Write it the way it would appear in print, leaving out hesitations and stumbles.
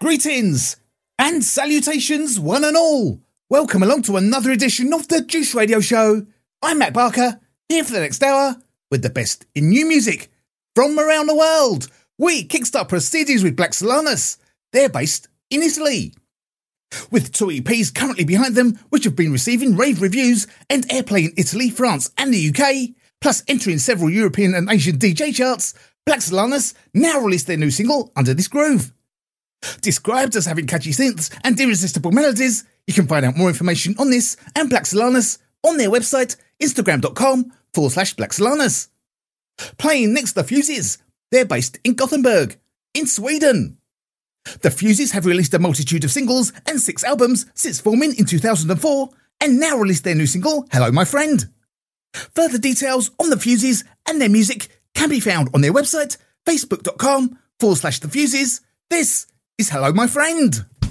Greetings and salutations, one and all. Welcome along to another edition of the Juice Radio Show. I'm Matt Barker, here for the next hour with the best in new music from around the world. We kickstart proceedings with Black Solanus. They're based in Italy, with 2 EPs currently behind them, which have been receiving rave reviews and airplay in Italy, France and the UK, plus entering several European and Asian DJ charts. Black Solanus now released their new single, Under This Groove. Described as having catchy synths and irresistible melodies, you can find out more information on this and Black Solanus on their website, instagram.com/Black Solanus. Playing next, the Fuses. They're based in Gothenburg, in Sweden. The Fuses have released a multitude of singles and 6 albums since forming in 2004, and now released their new single, Hello My Friend. Further details on the Fuses and their music can be found on their website, facebook.com/The Fuses. This is Hello My Friend.